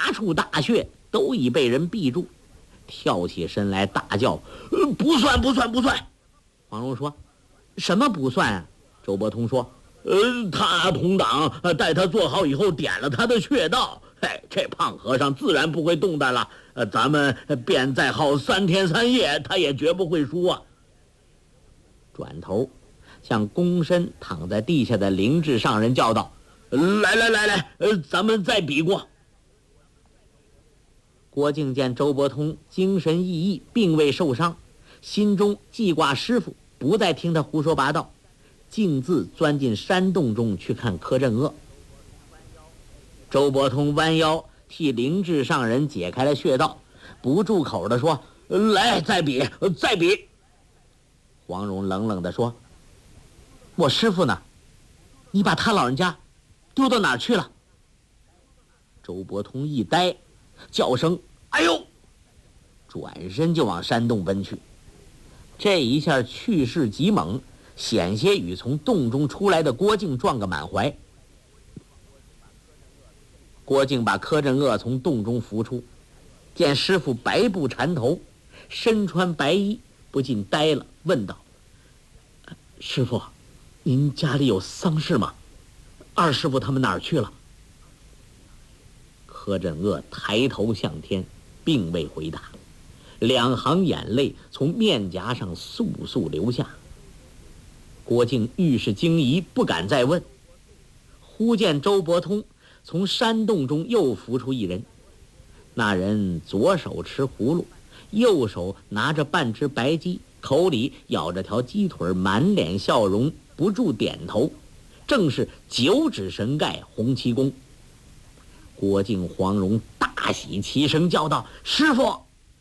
8处大穴都已被人闭住，跳起身来大叫：“不算，不算，不算！”黄蓉说：“什么不算啊？”周伯通说：“他同党待他做好以后，点了他的穴道，这胖和尚自然不会动弹了。咱们便再耗3天3夜，他也绝不会输啊。”转头向躬身躺在地下的灵智上人叫道：“来，咱们再比过。”郭靖见周伯通精神奕奕，并未受伤，心中记挂师傅，不再听他胡说八道，径自钻进山洞中去看柯镇恶。周伯通弯腰替灵智上人解开了穴道，不住口地说：“来，再比，再比。”黄蓉冷冷地说：“我师傅呢？你把他老人家丢到哪儿去了？”周伯通一呆，叫声“哎呦”，转身就往山洞奔去。这一下去势极猛，险些与从洞中出来的郭靖撞个满怀。郭靖把柯镇恶从洞中扶出，见师傅白布缠头，身穿白衣，不禁呆了，问道：“师傅，您家里有丧事吗？二师傅他们哪儿去了？”柯镇恶抬头向天，并未回答，2行眼泪从面颊上簌簌流下。郭靖愈是惊疑，不敢再问。忽见周伯通从山洞中又浮出一人，那人左手持葫芦，右手拿着半只白鸡，口里咬着条鸡腿，满脸笑容，不住点头，正是9指神丐洪七公。郭靖、黄蓉大喜，齐声叫道：“师傅！”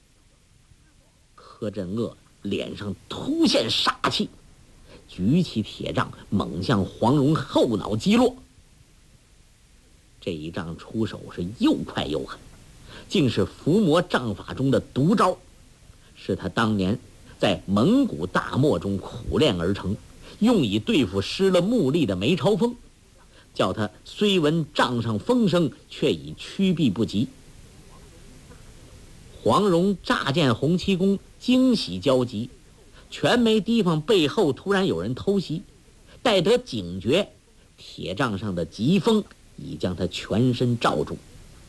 柯镇恶脸上突现杀气，举起铁杖猛向黄蓉后脑击落。这一杖出手是又快又狠，竟是伏魔杖法中的独招，是他当年在蒙古大漠中苦练而成，用以对付失了目力的梅超风，叫他虽闻杖上风声，却已趋避不及。黄蓉乍见洪七公，惊喜交集，全没提防背后突然有人偷袭，待得警觉，铁杖上的疾风已将他全身罩住。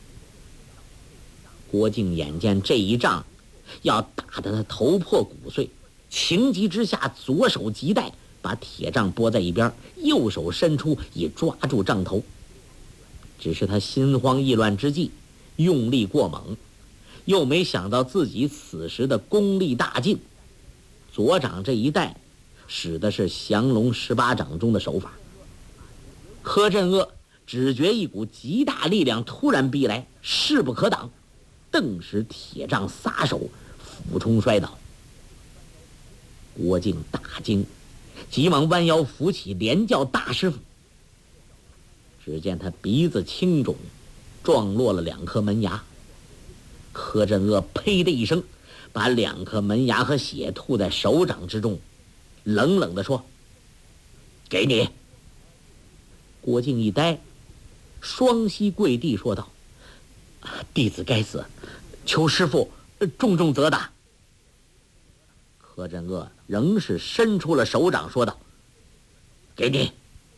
郭靖眼见这一杖要打得他头破骨碎，情急之下左手急带，把铁杖拨在一边，右手伸出以抓住杖头。只是他心慌意乱之际，用力过猛，又没想到自己此时的功力大进，左掌这一带使的是降龙18掌中的手法。柯镇恶只觉一股极大力量突然逼来，势不可挡，顿时铁杖撒手，俯冲摔倒。郭靖大惊，急忙弯腰扶起，连叫大师傅。只见他鼻子青肿，撞落了2颗门牙。柯镇恶呸的一声，把2颗门牙和血吐在手掌之中，冷冷地说：“给你。”郭靖一呆，双膝跪地说道：“弟子该死，求师父重重责打。”柯镇恶仍是伸出了手掌说道：“给你。”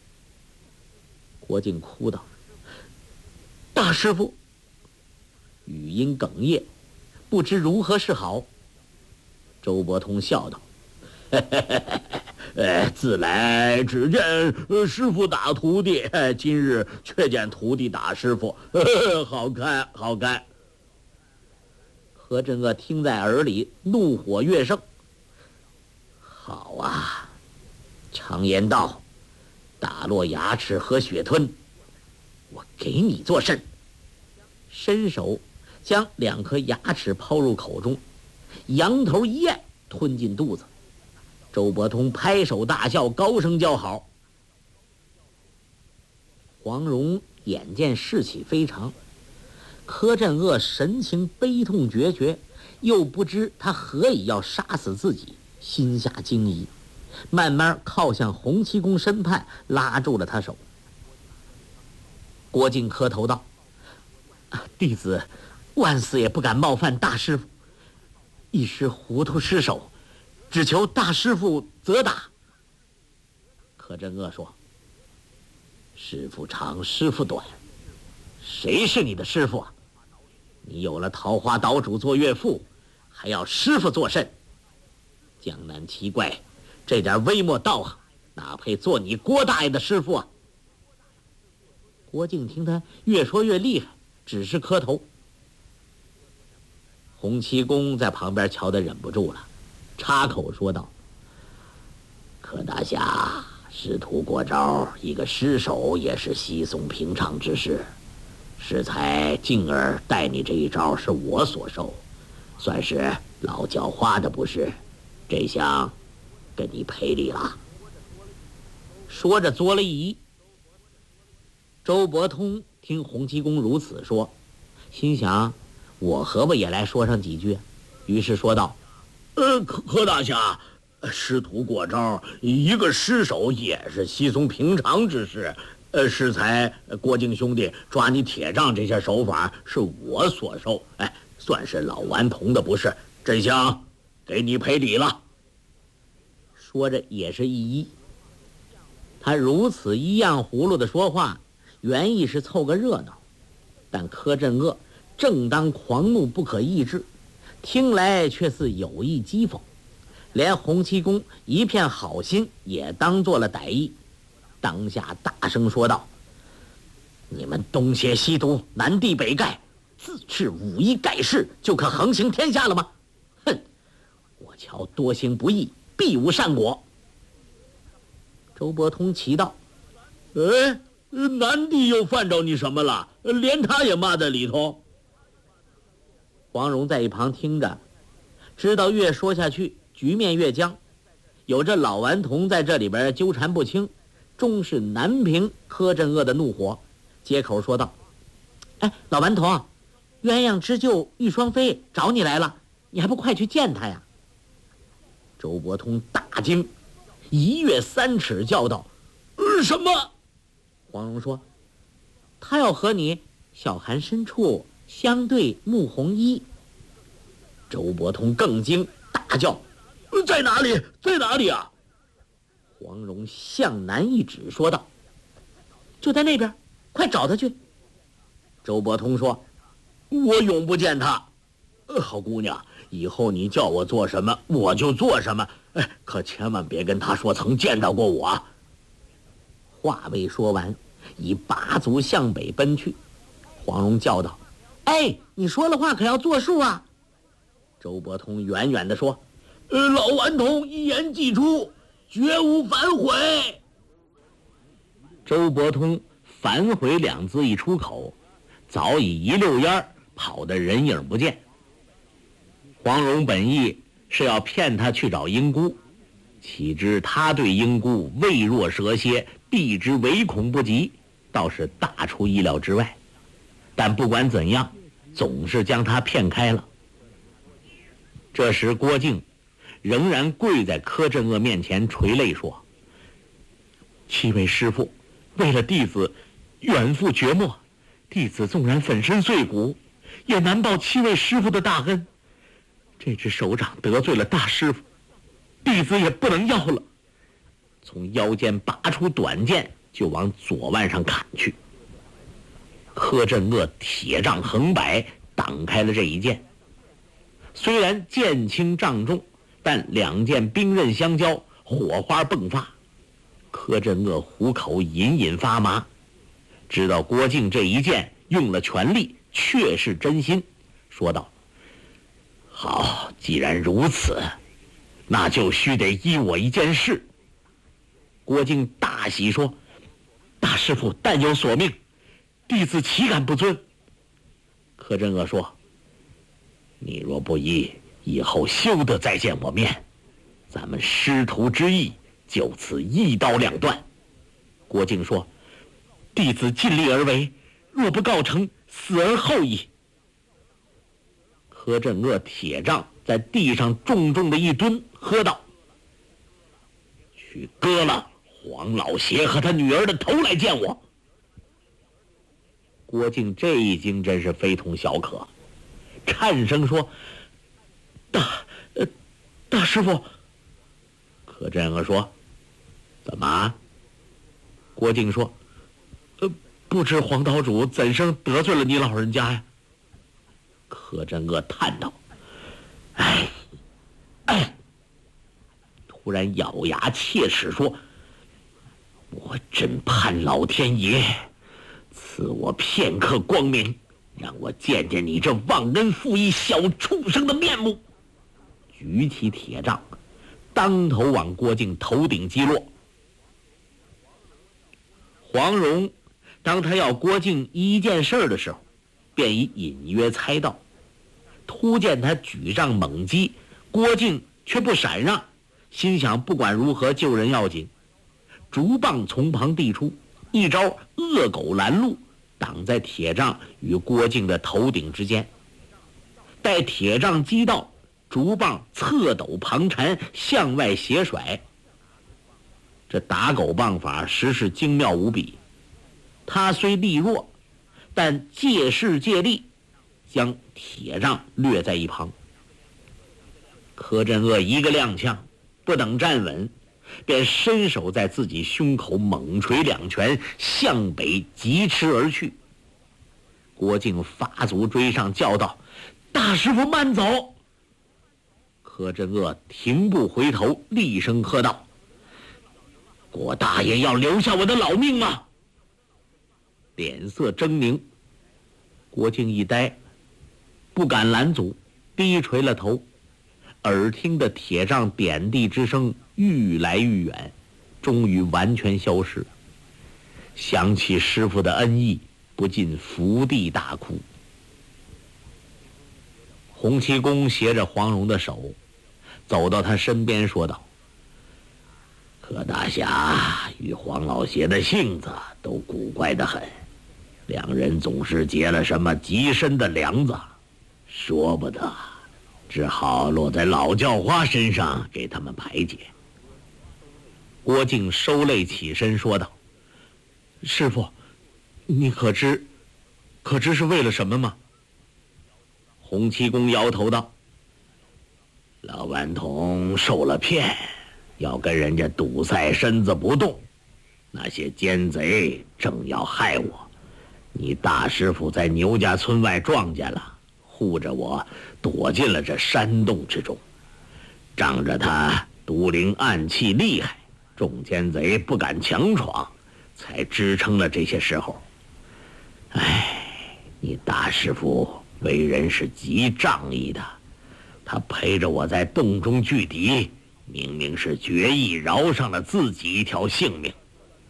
郭靖哭道：“大师父！”语音哽咽，不知如何是好。周伯通笑道：“自来只见师傅打徒弟，今日却见徒弟打师傅，好看好看。”柯镇恶听在耳里，怒火越盛。好啊，常言道，打落牙齿和血吞，我给你做甚？伸手将2颗牙齿抛入口中，仰头一咽，吞进肚子。周伯通拍手大笑，高声叫好。黄蓉眼见事起非常，柯镇恶神情悲痛决绝，又不知他何以要杀死自己，心下惊疑，慢慢靠向洪七公身畔，拉住了他手。郭靖磕头道：“ 弟子万死也不敢冒犯大师傅，一时糊涂失手，只求大师傅责打。柯镇恶说：“师傅长，师傅短，谁是你的师傅啊？你有了桃花岛主做岳父，还要师傅做甚？江南奇怪，这点微末道行，哪配做你郭大爷的师傅啊？”郭靖听他越说越厉害，只是磕头。洪七公在旁边瞧得忍不住了，插口说道：“柯大侠，师徒过招，一个失手也是稀松平常之事。适才静儿带你这一招是我所受，算是老叫花的不是，这厢跟你赔礼了。”说着作了一揖。周伯通听洪七公如此说，心想我何不也来说上几句，于是说道：“柯大侠，师徒过招，一个失手也是稀松平常之事。适才郭靖兄弟抓你铁杖这些手法是我所受，算是老顽童的不是，这厢给你赔礼了。”说着也是一揖。他如此一样葫芦的说话，原意是凑个热闹，但柯镇恶正当狂怒不可抑制，听来却似有意讥讽，连洪七公一片好心也当做了歹意，当下大声说道：“你们东邪西毒，南帝北丐，自恃武艺盖世就可横行天下了吗？哼！我瞧多行不义，必无善果。”周伯通奇道：“南帝又犯着你什么了？连他也骂在里头。”黄蓉在一旁听着，知道越说下去局面越僵，有这老顽童在这里边纠缠不清，终是难平柯镇恶的怒火，接口说道：“老顽童，鸳鸯之舅玉双飞找你来了，你还不快去见他呀？”周伯通大惊，一跃3尺叫道：“什么？”黄蓉说：“他要和你小寒深处相对沐红衣。”周伯通更惊，大叫：“在哪里？在哪里啊？”黄蓉向南一指，说道：“就在那边，快找他去。”周伯通说：“我永不见他。好姑娘，以后你叫我做什么，我就做什么。可千万别跟他说曾见到过我。”话未说完，已拔足向北奔去。黄蓉叫道：“你说了话可要作数啊！”周伯通远远地说：“老顽童一言既出，绝无反悔。”周伯通反悔2字一出口，早已一溜烟儿跑得人影不见。黄蓉本意是要骗他去找英姑，岂知他对英姑畏若蛇蝎，避之唯恐不及，倒是大出意料之外。但不管怎样，总是将他骗开了。这时郭靖仍然跪在柯镇恶面前垂泪说：“7位师父，为了弟子远赴绝末，弟子纵然粉身碎骨，也难报7位师父的大恩。这只手掌得罪了大师父，弟子也不能要了。”从腰间拔出短剑，就往左腕上砍去。柯镇恶铁杖横摆，挡开了这一剑。虽然剑轻杖重，但2剑兵刃相交，火花迸发。柯镇恶虎口隐隐发麻，知道郭靖这一剑用了全力，确是真心，说道：“好，既然如此，那就须得依我一件事。”郭靖大喜说：“大师父但有所命，弟子岂敢不遵？”柯镇恶说：“你若不依，以后休得再见我面，咱们师徒之义就此一刀两断。”郭靖说：“弟子尽力而为，若不告成，死而后已。”柯镇恶铁杖在地上重重的一蹲，喝道：“去割了黄老邪和他女儿的头来见我！” 郭靖这一惊真是非同小可，颤声说：“大师傅。”柯镇恶说：“怎么？”郭靖说：“不知黄岛主怎生得罪了你老人家呀？”柯镇恶叹道：“哎！”突然咬牙切齿说：“我真盼老天爷赐我片刻光明，让我见见你这忘恩负义小畜生的面目！”举起铁杖，当头往郭靖头顶击落。黄蓉当他要郭靖一件事的时候，便已隐约猜到，突见他举杖猛击，郭靖却不闪让，心想不管如何救人要紧，竹棒从旁递出，一招恶狗拦路，挡在铁杖与郭靖的头顶之间。待铁杖击到，竹棒侧斗旁缠，向外斜甩。这打狗棒法实是精妙无比，他虽力弱，但借势借力，将铁杖掠在一旁。柯镇恶一个踉跄，不等站稳，便伸手在自己胸口猛捶2拳，向北疾驰而去。郭靖发足追上，叫道：“大师傅慢走！”柯镇恶停步回头，厉声喝道：“郭大爷要留下我的老命吗？”脸色狰狞。郭靖一呆，不敢拦阻，低垂了头。耳听的铁杖点地之声愈来愈远，终于完全消失。想起师傅的恩义，不禁伏地大哭。洪七公携着黄蓉的手，走到他身边说道：“柯大侠与黄老邪的性子都古怪得很，两人总是结了什么极深的梁子，说不得，只好落在老叫花身上给他们排解。”郭靖收泪起身说道：“师傅，你可知是为了什么吗？”洪七公摇头道：“老顽童受了骗，要跟人家堵塞身子不动，那些奸贼正要害我，你大师傅在牛家村外撞见了，护着我躲进了这山洞之中，仗着他毒灵暗器厉害，众奸贼不敢强闯，才支撑了这些时候。你大师傅为人是极仗义的，他陪着我在洞中拒敌，明明是决意饶上了自己一条性命。”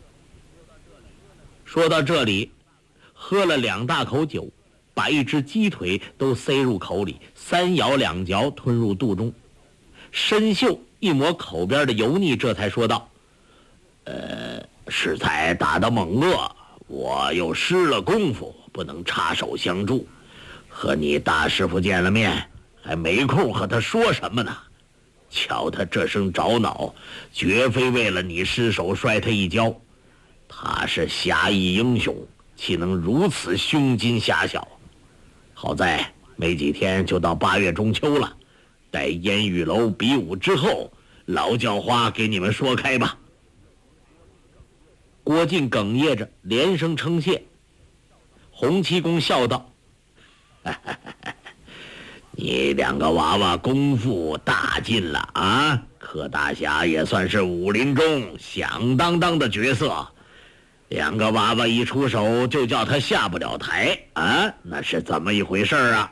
说到这里，喝了2大口酒，把一只鸡腿都塞入口里，3咬2嚼吞入肚中，深嗅一抹口边的油腻，这才说道：“适才打得猛饿，我又失了功夫，不能插手相助，和你大师傅见了面，还没空和他说什么呢。瞧他这声着恼，绝非为了你失手摔他一跤，他是侠义英雄，岂能如此胸襟狭小？好在没几天就到8月中秋了，待烟雨楼比武之后，老叫花给你们说开吧。”郭靖哽咽着连声称谢。洪七公笑道：“你2个娃娃功夫大进了啊！柯大侠也算是武林中响当当的角色，2个娃娃一出手就叫他下不了台啊，那是怎么一回事啊？”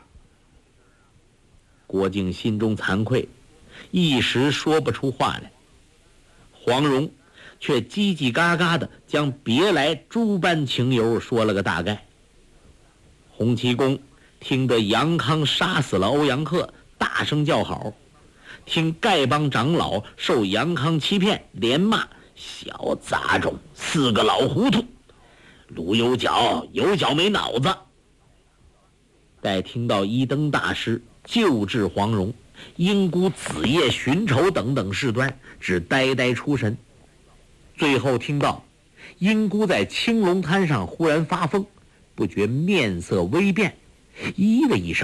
郭靖心中惭愧，一时说不出话来。黄蓉却叽叽嘎嘎的将别来诸般情由说了个大概。洪七公听得杨康杀死了欧阳克，大声叫好；听丐帮长老受杨康欺骗，连骂小杂种，4个老糊涂，鲁有脚没脑子。待听到一灯大师救治黄蓉，英姑子夜寻仇等等事端，只呆出神。最后听到英姑在青龙滩上忽然发疯， 不觉面色微变，咦的一声